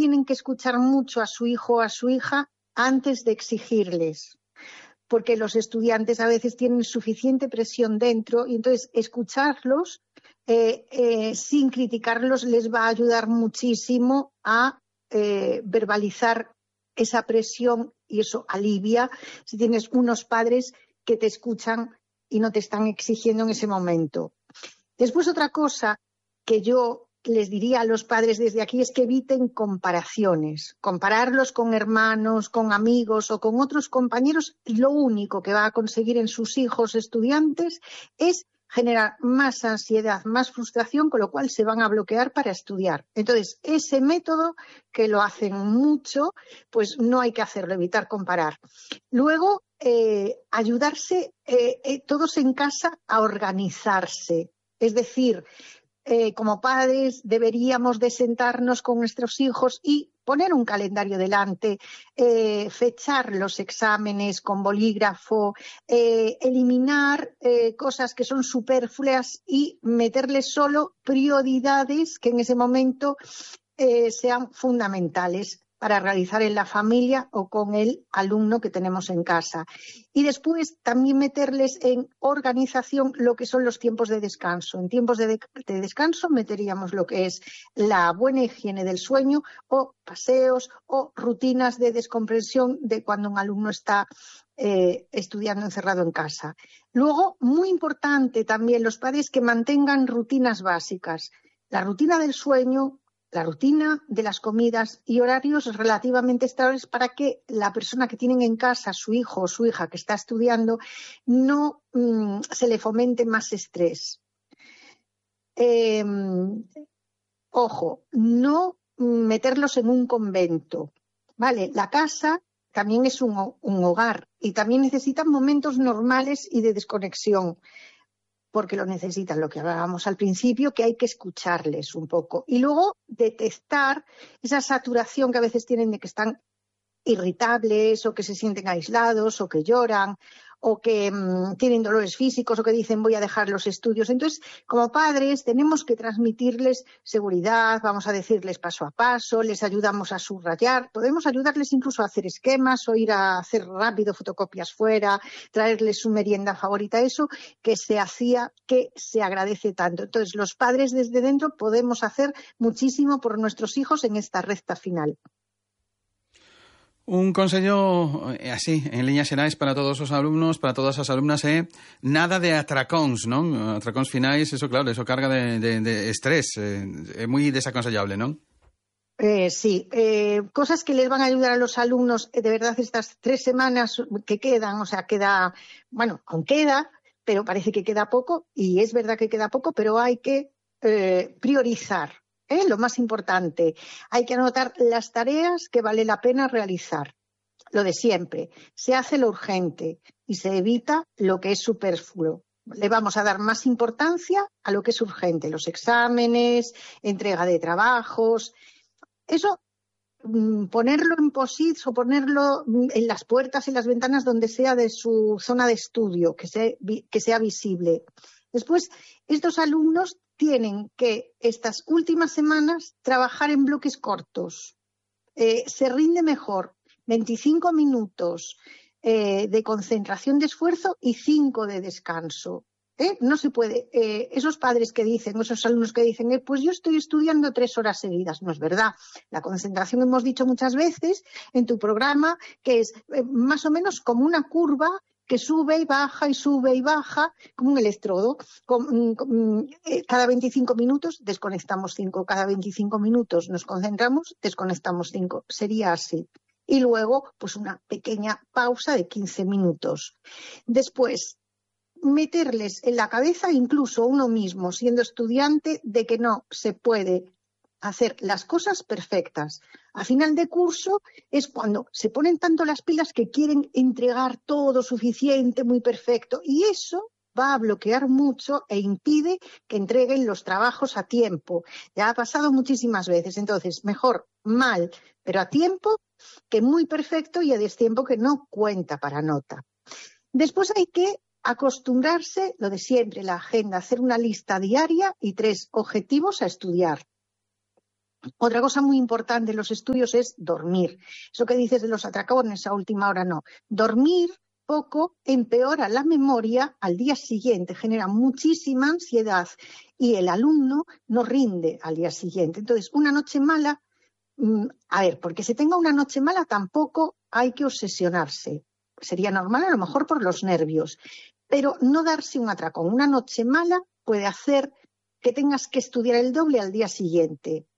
tienen que escuchar mucho a su hijo o a su hija antes de exigirles, porque los estudiantes a veces tienen suficiente presión dentro y entonces escucharlos sin criticarlos les va a ayudar muchísimo a verbalizar esa presión y eso alivia si tienes unos padres que te escuchan y no te están exigiendo en ese momento. Después, otra cosa que yo les diría a los padres desde aquí es que eviten comparaciones. Compararlos con hermanos, con amigos o con otros compañeros, lo único que va a conseguir en sus hijos estudiantes es generar más ansiedad, más frustración, con lo cual se van a bloquear para estudiar. Entonces, ese método, que lo hacen mucho, pues no hay que hacerlo, evitar comparar. Luego, ayudarse todos en casa a organizarse. Es decir, como padres deberíamos de sentarnos con nuestros hijos y poner un calendario delante, fechar los exámenes con bolígrafo, eliminar cosas que son superfluas y meterles solo prioridades que en ese momento sean fundamentales para realizar en la familia o con el alumno que tenemos en casa. Y después también meterles en organización lo que son los tiempos de descanso. En tiempos de descanso meteríamos lo que es la buena higiene del sueño o paseos o rutinas de descompresión de cuando un alumno está estudiando encerrado en casa. Luego, muy importante también, los padres que mantengan rutinas básicas. La rutina del sueño, la rutina de las comidas y horarios relativamente estables para que la persona que tienen en casa, su hijo o su hija que está estudiando, no se le fomente más estrés. Ojo, no meterlos en un convento, ¿vale? La casa también es un hogar y también necesitan momentos normales y de desconexión, porque lo necesitan, lo que hablábamos al principio, que hay que escucharles un poco. Y luego detectar esa saturación que a veces tienen de que están irritables o que se sienten aislados o que lloran o que tienen dolores físicos o que dicen voy a dejar los estudios. Entonces, como padres tenemos que transmitirles seguridad, vamos a decirles paso a paso, les ayudamos a subrayar, podemos ayudarles incluso a hacer esquemas o ir a hacer rápido fotocopias fuera, traerles su merienda favorita, eso que se hacía, que se agradece tanto. Entonces, los padres desde dentro podemos hacer muchísimo por nuestros hijos en esta recta final. Un consello así, en líneas xerais para todos os alumnos, para todas as alumnas, nada de atracóns, non? Atracóns finais, eso claro, eso carga de estrés, é moi desaconsellable, non? Sí, cosas que les van a ayudar a los alumnos, de verdad, estas 3 semanas que quedan, o sea, queda, bueno, aún queda, pero parece que queda poco, y es verdad que queda poco, pero hay que priorizar. Lo más importante, hay que anotar las tareas que vale la pena realizar. Lo de siempre, se hace lo urgente y se evita lo que es superfluo. Le vamos a dar más importancia a lo que es urgente, los exámenes, entrega de trabajos. Eso, ponerlo en post-its o ponerlo en las puertas y las ventanas donde sea de su zona de estudio, que sea visible. Después, estos alumnos tienen que estas últimas semanas trabajar en bloques cortos. Se rinde mejor 25 minutos de concentración de esfuerzo y 5 de descanso. No se puede. Esos padres que dicen, esos alumnos que dicen, pues yo estoy estudiando 3 horas seguidas. No es verdad. La concentración, hemos dicho muchas veces en tu programa, que es más o menos como una curva que sube y baja, como un electrodo. Cada 25 minutos desconectamos 5, cada 25 minutos nos concentramos, desconectamos 5. Sería así. Y luego, pues una pequeña pausa de 15 minutos. Después, meterles en la cabeza, incluso uno mismo, siendo estudiante, de que no se puede hacer las cosas perfectas. A final de curso es cuando se ponen tanto las pilas que quieren entregar todo suficiente, muy perfecto, y eso va a bloquear mucho e impide que entreguen los trabajos a tiempo. Ya ha pasado muchísimas veces. Entonces, mejor mal, pero a tiempo, que muy perfecto y a destiempo, que no cuenta para nota. Después hay que acostumbrarse, lo de siempre, la agenda, hacer una lista diaria y 3 objetivos a estudiar. Otra cosa muy importante en los estudios es dormir. Eso que dices de los atracones a última hora, no. Dormir poco empeora la memoria al día siguiente, genera muchísima ansiedad y el alumno no rinde al día siguiente. Entonces, una noche mala, a ver, porque se tenga una noche mala tampoco hay que obsesionarse. Sería normal a lo mejor por los nervios, pero no darse un atracón. Una noche mala puede hacer que tengas que estudiar el doble al día siguiente.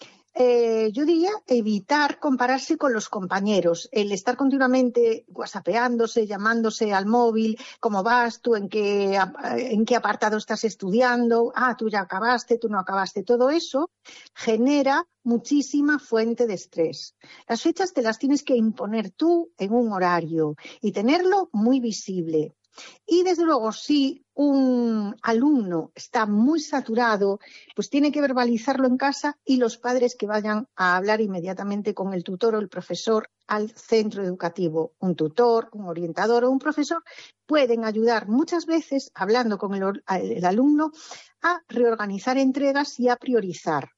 Yo diría evitar compararse con los compañeros, el estar continuamente whatsappeándose, llamándose al móvil, cómo vas tú, en qué apartado estás estudiando, tú ya acabaste, tú no acabaste, todo eso genera muchísima fuente de estrés. Las fechas te las tienes que imponer tú en un horario y tenerlo muy visible. Y desde luego, si un alumno está muy saturado, pues tiene que verbalizarlo en casa y los padres que vayan a hablar inmediatamente con el tutor o el profesor al centro educativo. Un tutor, un orientador o un profesor pueden ayudar muchas veces, hablando con el alumno, a reorganizar entregas y a priorizar.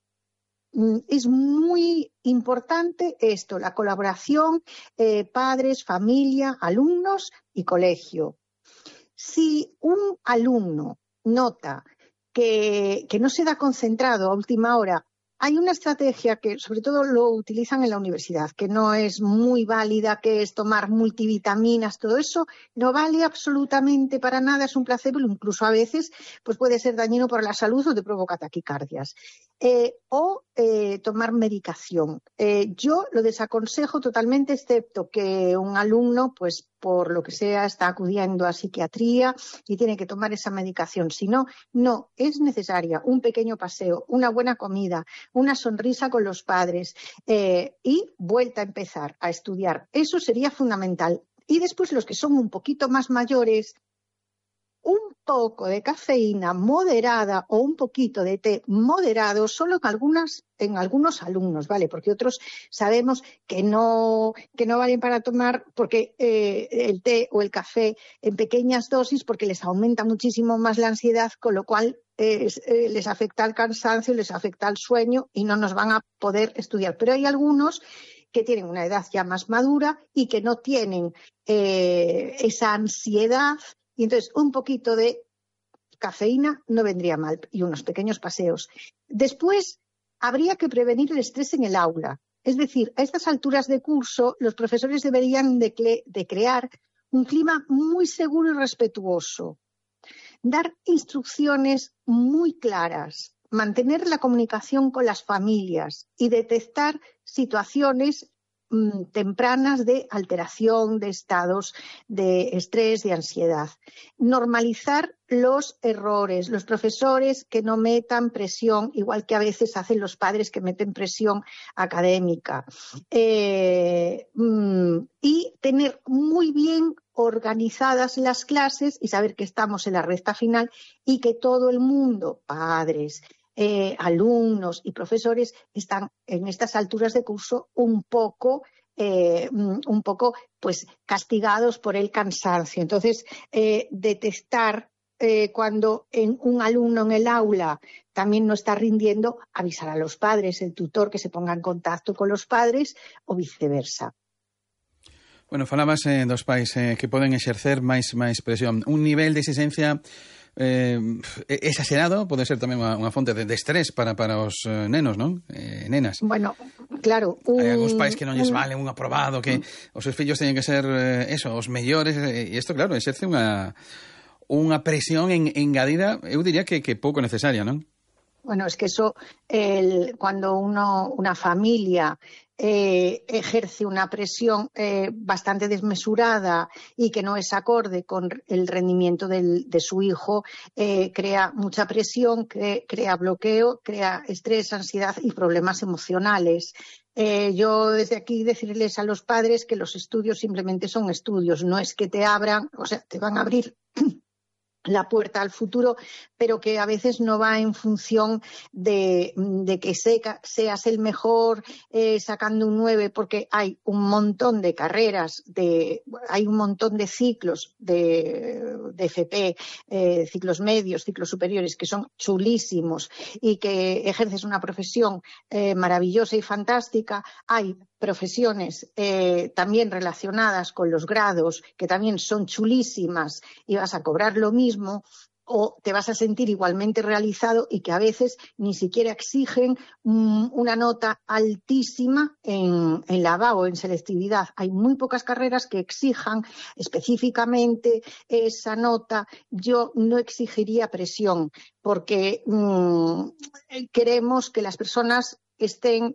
Es muy importante esto, la colaboración, padres, familia, alumnos y colegio. Si un alumno nota que no se da concentrado a última hora, hay una estrategia que sobre todo lo utilizan en la universidad, que no es muy válida, que es tomar multivitaminas, todo eso no vale absolutamente para nada, es un placebo, incluso a veces pues puede ser dañino para la salud o te provoca taquicardias. Tomar medicación. Yo lo desaconsejo totalmente, excepto que un alumno, pues por lo que sea, está acudiendo a psiquiatría y tiene que tomar esa medicación. Si no, no es necesaria un pequeño paseo, una buena comida, una sonrisa con los padres y vuelta a empezar a estudiar. Eso sería fundamental. Y después los que son un poquito más mayores, un poco de cafeína moderada o un poquito de té moderado solo en algunos alumnos, ¿vale? Porque otros sabemos que no valen para tomar porque el té o el café en pequeñas dosis porque les aumenta muchísimo más la ansiedad, con lo cual les afecta el cansancio, les afecta el sueño y no nos van a poder estudiar. Pero hay algunos que tienen una edad ya más madura y que no tienen esa ansiedad. Y entonces un poquito de cafeína no vendría mal y unos pequeños paseos. Después habría que prevenir el estrés en el aula. Es decir, a estas alturas de curso los profesores deberían de crear un clima muy seguro y respetuoso. Dar instrucciones muy claras, mantener la comunicación con las familias y detectar situaciones tempranas de alteración de estados de estrés, de ansiedad. Normalizar los errores, los profesores que no metan presión, igual que a veces hacen los padres que meten presión académica. Y tener muy bien organizadas las clases y saber que estamos en la recta final y que todo el mundo, padres, alumnos y profesores, están en estas alturas de curso un poco pues castigados por el cansancio. Entonces, detectar cuando un alumno en el aula también no está rindiendo, avisar a los padres, el tutor que se ponga en contacto con los padres o viceversa. Bueno, falabas dos pais que poden exercer máis presión. Un nivel de exigencia exagerado pode ser tamén unha fonte de estrés para os nenos, non? Nenas. Bueno, claro. Hai algúns pais que non lles vale un aprobado, que os seus fillos teñen que ser os mellores, e isto, claro, exerce unha presión engadida, eu diría que pouco necesaria, non? Bueno, es que eso, cuando una familia ejerce una presión bastante desmesurada y que no es acorde con el rendimiento de su hijo, crea mucha presión, crea bloqueo, crea estrés, ansiedad y problemas emocionales. Yo desde aquí decirles a los padres que los estudios simplemente son estudios, no es que te abran, o sea, te van a abrir la puerta al futuro, pero que a veces no va en función de que seas el mejor sacando un 9, porque hay un montón de carreras, hay un montón de ciclos de FP, ciclos medios, ciclos superiores, que son chulísimos y que ejerces una profesión maravillosa y fantástica. Hay profesiones también relacionadas con los grados que también son chulísimas y vas a cobrar lo mismo, o te vas a sentir igualmente realizado, y que a veces ni siquiera exigen una nota altísima en la BA o en selectividad. Hay muy pocas carreras que exijan específicamente esa nota. Yo no exigiría presión, porque queremos que las personas estén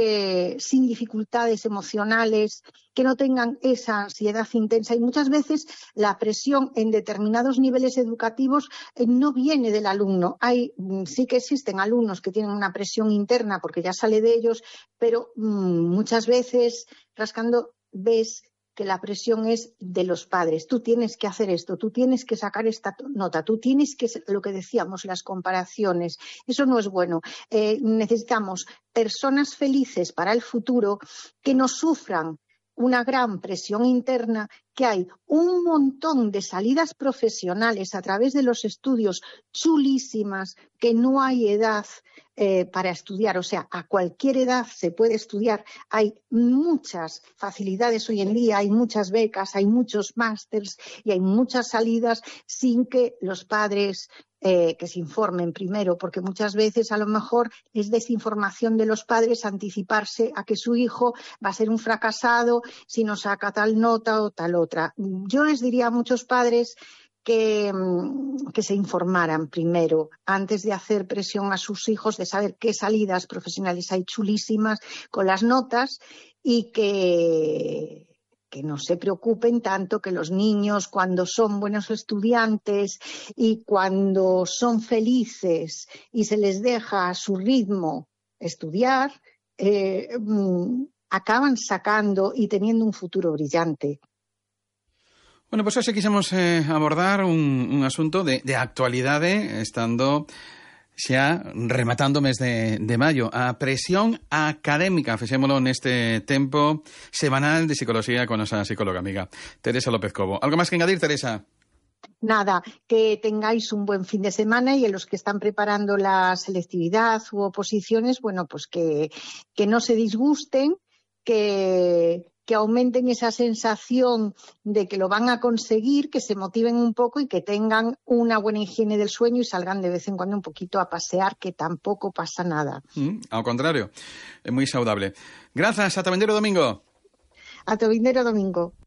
sin dificultades emocionales, que no tengan esa ansiedad intensa, y muchas veces la presión en determinados niveles educativos no viene del alumno. Sí que existen alumnos que tienen una presión interna porque ya sale de ellos, pero muchas veces rascando ves que la presión es de los padres. Tú tienes que hacer esto, tú tienes que sacar esta nota, tú tienes que, lo que decíamos, las comparaciones. Eso no es bueno. Necesitamos personas felices para el futuro, que no sufran una gran presión interna, que hay un montón de salidas profesionales a través de los estudios chulísimas, que no hay edad para estudiar, o sea, a cualquier edad se puede estudiar. Hay muchas facilidades hoy en día, hay muchas becas, hay muchos másters y hay muchas salidas, sin que los padres que se informen primero, porque muchas veces a lo mejor es desinformación de los padres anticiparse a que su hijo va a ser un fracasado si no saca tal nota o tal otra. Yo les diría a muchos padres que se informaran primero, antes de hacer presión a sus hijos, de saber qué salidas profesionales hay chulísimas con las notas, y que no se preocupen tanto, que los niños, cuando son buenos estudiantes y cuando son felices y se les deja a su ritmo estudiar, acaban sacando y teniendo un futuro brillante. Bueno, pues hoxe quixemos abordar un asunto de actualidade, estando xa rematando o mes de maio. A presión académica, fixémolo neste tempo semanal de psicología con nosa psicóloga amiga Teresa López Cobo. Algo máis que engadir, Teresa? Nada, que tengáis un buen fin de semana, y en los que están preparando la selectividad u oposiciones, bueno, pues que no se disgusten, que aumenten esa sensación de que lo van a conseguir, que se motiven un poco y que tengan una buena higiene del sueño y salgan de vez en cuando un poquito a pasear, que tampoco pasa nada. Ao contrario, é moi saudable. Grazas, ata vindeiro domingo. Ata vindeiro domingo.